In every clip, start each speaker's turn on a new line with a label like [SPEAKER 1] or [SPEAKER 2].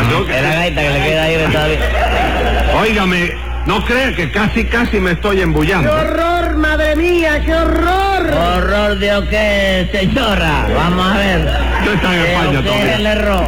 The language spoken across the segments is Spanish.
[SPEAKER 1] pasó?
[SPEAKER 2] Es la gaita que le queda ahí todavía.
[SPEAKER 1] Óigame, no crea que casi me estoy embullando.
[SPEAKER 3] ¡Qué horror, madre mía, qué horror!
[SPEAKER 2] ¿Horror de o qué, señora? Vamos a ver.
[SPEAKER 1] Usted está en España
[SPEAKER 2] ¿Qué es
[SPEAKER 1] todavía.
[SPEAKER 2] el error?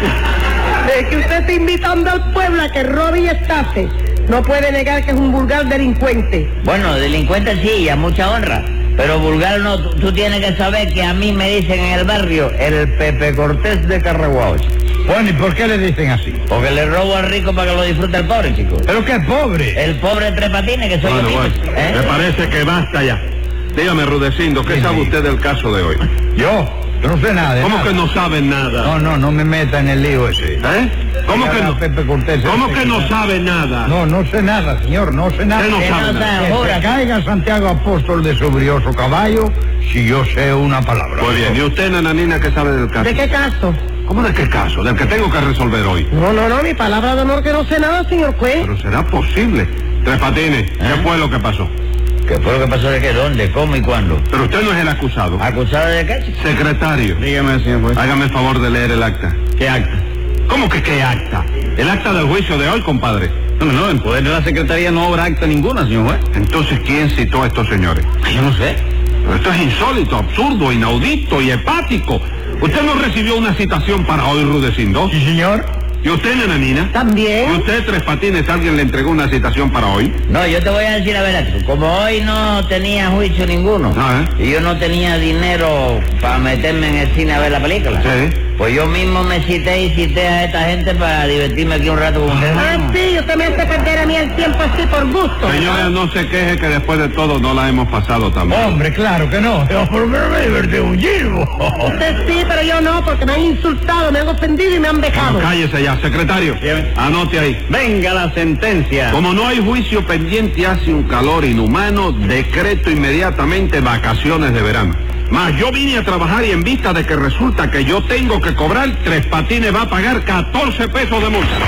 [SPEAKER 3] De que usted está invitando al pueblo a que robe y estafe. No puede negar que es un vulgar delincuente.
[SPEAKER 2] Bueno, delincuente sí, a mucha honra. Pero vulgar no, tú tienes que saber que a mí me dicen en el barrio el Pepe Cortés de Carraguao.
[SPEAKER 4] Bueno, ¿y por qué le dicen así?
[SPEAKER 2] Porque le robo al rico para que lo disfrute el pobre, chico.
[SPEAKER 4] ¿Pero qué pobre?
[SPEAKER 2] El pobre Tres Patines, que soy
[SPEAKER 1] Bueno,
[SPEAKER 2] yo mismo.
[SPEAKER 1] me parece que basta ya. Dígame, Rudecindo, ¿qué
[SPEAKER 4] Sí,
[SPEAKER 1] sabe
[SPEAKER 4] sí.
[SPEAKER 1] usted del caso de hoy?
[SPEAKER 4] Yo no sé nada de
[SPEAKER 1] ¿Cómo
[SPEAKER 4] nada.
[SPEAKER 1] que no sabe nada?
[SPEAKER 4] No me meta en el lío ese.
[SPEAKER 1] ¿Eh? ¿Cómo que no?
[SPEAKER 4] Pepe Cortés,
[SPEAKER 1] ¿Cómo
[SPEAKER 4] ese
[SPEAKER 1] que no
[SPEAKER 4] está-
[SPEAKER 1] sabe nada?
[SPEAKER 4] No sé nada, señor, no sé nada.
[SPEAKER 1] Usted no
[SPEAKER 2] Que
[SPEAKER 1] sabe
[SPEAKER 2] no
[SPEAKER 1] nada.
[SPEAKER 2] sabe.
[SPEAKER 4] Que
[SPEAKER 2] Jura.
[SPEAKER 4] se caiga Santiago Apóstol de su brioso caballo si yo sé una palabra.
[SPEAKER 1] Muy bien, ¿y usted, nananina, qué sabe del caso?
[SPEAKER 3] ¿De qué caso?
[SPEAKER 1] ¿Cómo de qué caso? Del que tengo que resolver hoy.
[SPEAKER 3] No, mi palabra de honor que no sé nada, señor juez.
[SPEAKER 1] Pero será posible. Tres Patines, ¿qué fue lo que pasó?
[SPEAKER 2] ¿Qué fue lo que pasó de qué? ¿Dónde? ¿Cómo y cuándo?
[SPEAKER 1] Pero usted no es el acusado.
[SPEAKER 2] ¿Acusado de qué?
[SPEAKER 1] Secretario.
[SPEAKER 4] Dígame, señor juez.
[SPEAKER 1] Hágame el favor de leer el acta.
[SPEAKER 4] ¿Qué acta?
[SPEAKER 1] ¿Cómo que qué acta? El acta del juicio de hoy, compadre.
[SPEAKER 4] No, en poder de la Secretaría no habrá acta ninguna, señor juez.
[SPEAKER 1] Entonces, ¿quién citó a estos señores?
[SPEAKER 4] Yo no sé.
[SPEAKER 1] Pero esto es insólito, absurdo, inaudito y hepático. ¿Usted no recibió una citación para hoy, Rudecindo?
[SPEAKER 4] Sí, señor.
[SPEAKER 1] ¿Y usted, nananina? ¿Y
[SPEAKER 3] También.
[SPEAKER 1] usted, Tres Patines, alguien le entregó una citación para hoy?
[SPEAKER 2] No, yo te voy a decir la verdad. Como hoy no tenía juicio ninguno, y yo no tenía dinero para meterme en el cine a ver la película,
[SPEAKER 1] Sí.
[SPEAKER 2] pues yo mismo me cité a esta gente para divertirme aquí un rato con ustedes.
[SPEAKER 3] Ah, sí, usted me hace perder a mí el tiempo así por gusto.
[SPEAKER 1] Señora, no se queje que después de todo no la hemos pasado tan mal.
[SPEAKER 4] Hombre, claro que no. Yo por lo menos me divertí un giro.
[SPEAKER 3] Usted sí, pero yo no, porque me han insultado, me han ofendido y me han dejado.
[SPEAKER 1] Bueno, cállese ya, secretario. Anote ahí.
[SPEAKER 4] Venga la sentencia.
[SPEAKER 1] Como no hay juicio pendiente y hace un calor inhumano, decreto inmediatamente vacaciones de verano. Mas yo vine a trabajar y en vista de que resulta que yo tengo que cobrar, Tres Patines va a pagar 14 pesos de multa.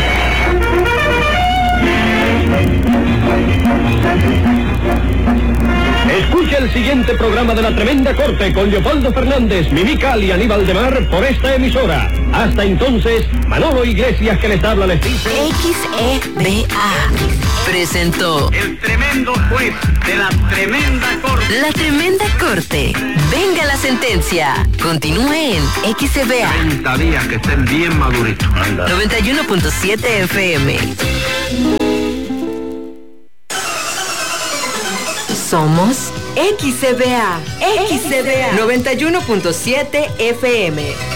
[SPEAKER 5] Escucha el siguiente programa de La Tremenda Corte con Leopoldo Fernández, Mimical y Aníbal de Mar por esta emisora. Hasta entonces, Manolo Iglesias que les habla les dice...
[SPEAKER 6] XEBA presentó
[SPEAKER 1] El tremendo juez de la tremenda corte.
[SPEAKER 6] La Tremenda Corte. Venga la sentencia. Continúe en XEBA
[SPEAKER 1] 30 días que estén bien maduritos.
[SPEAKER 6] 91.7 FM. Somos XEBA 91.7 FM.